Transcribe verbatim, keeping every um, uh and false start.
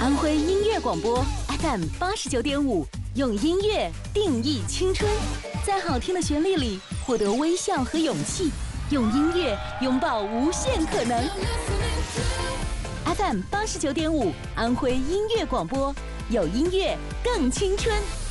安徽音乐广播 F M 八十九点五，用音乐定义青春，在好听的旋律里获得微笑和勇气，用音乐拥抱无限可能。F M 八十九点五，安徽音乐广播，有音乐更青春。